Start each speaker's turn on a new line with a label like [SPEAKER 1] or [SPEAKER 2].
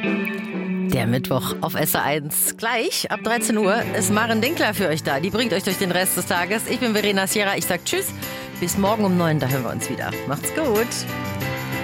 [SPEAKER 1] Der Mittwoch auf SR1. Gleich ab 13 Uhr ist Maren Dinkler für euch da. Die bringt euch durch den Rest des Tages. Ich bin Verena Sierra. Ich sag Tschüss. Bis morgen um 9. Da hören wir uns wieder. Macht's gut.